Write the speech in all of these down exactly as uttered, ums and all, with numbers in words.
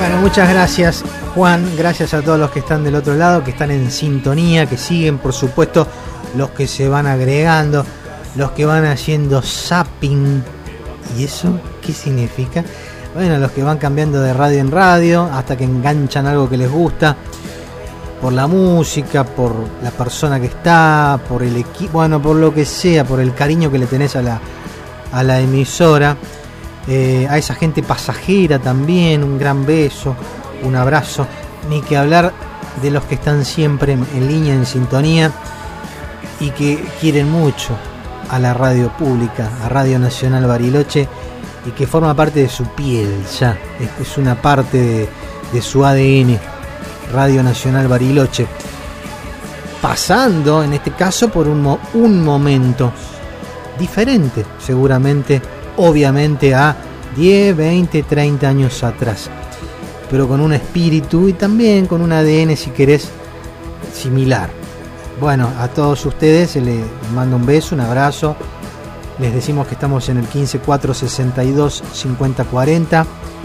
Bueno, muchas gracias, Juan. Gracias a todos los que están del otro lado, que están en sintonía, que siguen, por supuesto, los que se van agregando, los que van haciendo zapping. ¿Y eso qué significa? Bueno, los que van cambiando de radio en radio hasta que enganchan algo que les gusta, por la música, por la persona que está, por el equipo, bueno, por lo que sea, por el cariño que le tenés a la, a la emisora. Eh, a esa gente pasajera también, un gran beso, un abrazo. Ni que hablar de los que están siempre en, en línea, en sintonía, y que quieren mucho a la radio pública, a Radio Nacional Bariloche, y que forma parte de su piel ya, es, es una parte de, de su A D N, Radio Nacional Bariloche, pasando en este caso por un, mo- un momento diferente, seguramente, obviamente, a diez, veinte, treinta años atrás, pero con un espíritu y también con un A D N, si querés, similar. Bueno, a todos ustedes les mando un beso, un abrazo. Les decimos que estamos en el quince cuatro sesenta y dos cincuenta cuarenta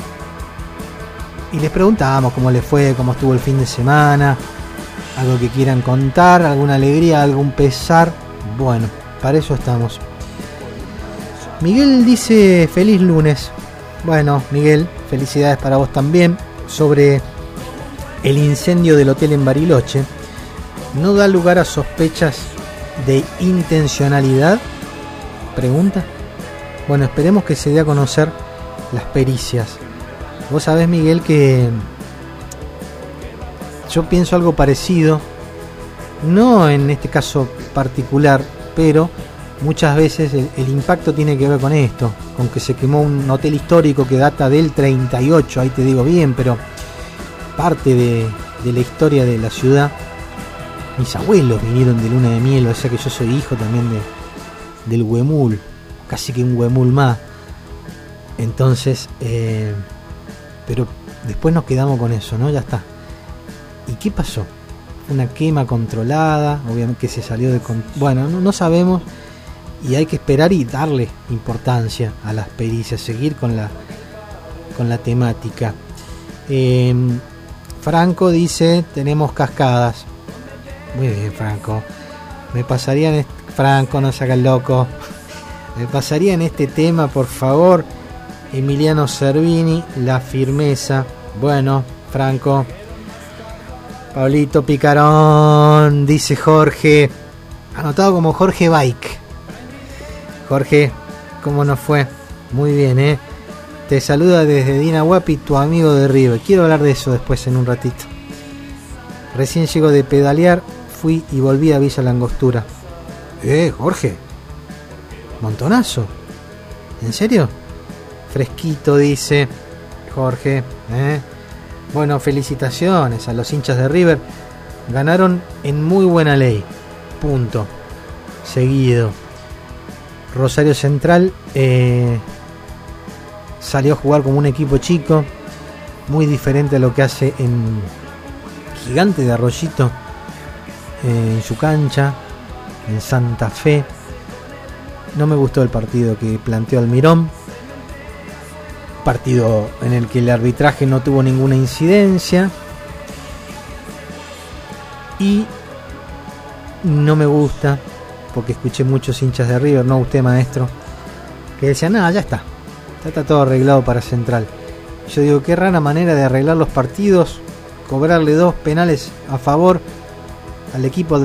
y les preguntamos cómo les fue, cómo estuvo el fin de semana, algo que quieran contar, alguna alegría, algún pesar. Bueno, para eso estamos. Miguel dice feliz lunes. Bueno, Miguel, felicidades para vos también. Sobre el incendio del hotel en Bariloche, ¿no da lugar a sospechas de intencionalidad? Pregunta. Bueno, esperemos que se dé a conocer las pericias. Vos sabés, Miguel, que yo pienso algo parecido, no en este caso particular, pero muchas veces el, el impacto tiene que ver con esto, con que se quemó un hotel histórico que data del treinta y ocho, ahí te digo bien, pero parte de, de la historia de la ciudad. Mis abuelos vinieron de luna de miel, o sea que yo soy hijo también de, del huemul, casi que un huemul más. Entonces, eh, pero después nos quedamos con eso, ¿no? Ya está. ¿Y qué pasó? Una quema controlada, obviamente que se salió de... Con... Bueno, no, no sabemos, y hay que esperar y darle importancia a las pericias, seguir con la, con la temática. Eh, Franco dice, tenemos cascadas. Muy bien, Franco. Me pasaría en este... Franco, no saca el loco. Me pasaría en este tema, por favor, Emiliano Cervini, La Firmeza. Bueno, Franco. Pablito Picarón, dice Jorge. Anotado como Jorge Bike. Jorge, ¿cómo nos fue? Muy bien, ¿eh? Te saluda desde Dina Huapi, tu amigo de River. Quiero hablar de eso después en un ratito. Recién llego de pedalear, fui y volví a Villa Langostura. Eh, Jorge. Montonazo. ¿En serio? Fresquito, dice Jorge. ¿eh? Bueno, felicitaciones a los hinchas de River. Ganaron en muy buena ley. Punto. Seguido. Rosario Central eh, salió a jugar como un equipo chico, muy diferente a lo que hace en Gigante de Arroyito, eh, en su cancha, en Santa Fe. No me gustó el partido que planteó Almirón, partido en el que el arbitraje no tuvo ninguna incidencia, y no me gusta porque escuché muchos hinchas de River, no usted, maestro, que decían, nada, ya está, ya está todo arreglado para Central. Yo digo, qué rara manera de arreglar los partidos, cobrarle dos penales a favor al equipo